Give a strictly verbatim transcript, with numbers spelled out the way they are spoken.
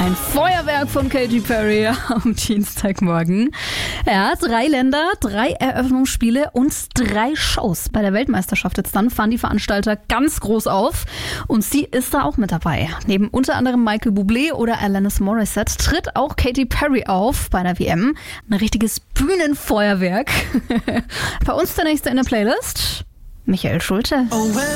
Ein Feuerwerk von Katy Perry am Dienstagmorgen. Ja, drei Länder, drei Eröffnungsspiele und drei Shows. Bei der Weltmeisterschaft jetzt dann fahren die Veranstalter ganz groß auf. Und sie ist da auch mit dabei. Neben unter anderem Michael Bublé oder Alanis Morissette tritt auch Katy Perry auf bei der W M. Ein richtiges Bühnenfeuerwerk. Bei uns der nächste in der Playlist, Michael Schulte.